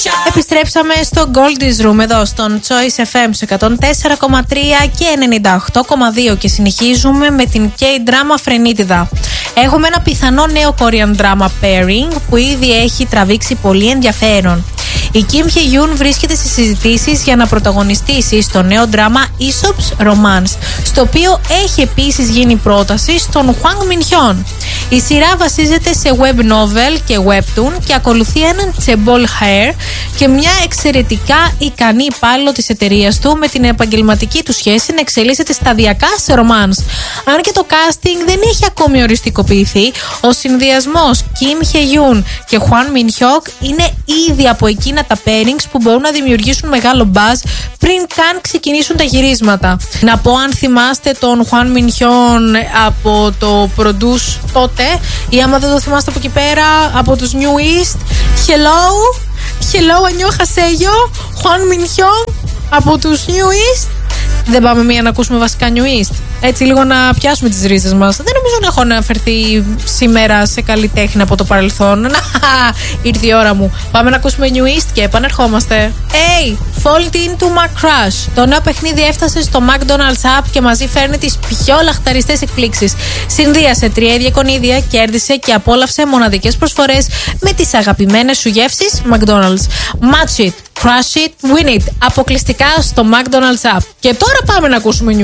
Επιστρέψαμε στο Goldie's Room εδώ στον Choice FM στο 104,3 και 98,2 και συνεχίζουμε με την K-drama φρενίτιδα. Έχουμε ένα πιθανό νέο Korean drama pairing που ήδη έχει τραβήξει πολύ ενδιαφέρον. Η Kim Hye-yoon βρίσκεται στις συζητήσεις για να πρωταγωνιστήσει στο νέο δράμα Aesop's Romance, στο οποίο έχει επίσης γίνει πρόταση στον Hwang Min-hyun. Η σειρά βασίζεται σε web novel και webtoon και ακολουθεί έναν τσεμπόλ hair και μια εξαιρετικά ικανή υπάλληλο της εταιρείας του με την επαγγελματική του σχέση να εξελίσσεται σταδιακά σε romance. Αν και το casting δεν έχει ακόμη οριστικοποιηθεί, ο συνδυασμός Kim Hye-yoon και Hwang Min-hyuk είναι ήδη από εκείνα τα pairings που μπορούν να δημιουργήσουν μεγάλο buzz πριν καν ξεκινήσουν τα γυρίσματα. Να πω, αν θυμάστε τον Hwang Min-hyun από το Produce τότε, ή άμα δεν το θυμάστε από εκεί πέρα, από τους New East, Hello, ανιώ χασέγιο, Hwang Min-hyun από τους New East. Δεν πάμε μία να ακούσουμε βασικά New East? Έτσι λίγο να πιάσουμε τις ρίζες μας. Δεν νομίζω να έχω αναφερθεί σήμερα σε καλλιτέχνη από το παρελθόν. Ήρθε η ώρα μου. Πάμε να ακούσουμε New East και επανερχόμαστε. Hey, Fall Into My Crush. Το νέο παιχνίδι έφτασε στο McDonald's App και μαζί φέρνει τις πιο λαχταριστές εκπλήξεις. Συνδύασε 3 ίδια εικονίδια, κέρδισε και απόλαυσε μοναδικές προσφορές με τις αγαπημένες σου γεύσεις McDonald's. Match it, crush it, win it. Αποκλειστικά στο McDonald's App. Και τώρα πάμε να ακούσουμε New